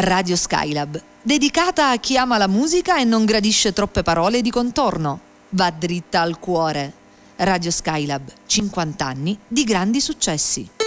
Radio Skylab, dedicata a chi ama la musica e non gradisce troppe parole di contorno. Va dritta al cuore. Radio Skylab, 50 anni di grandi successi.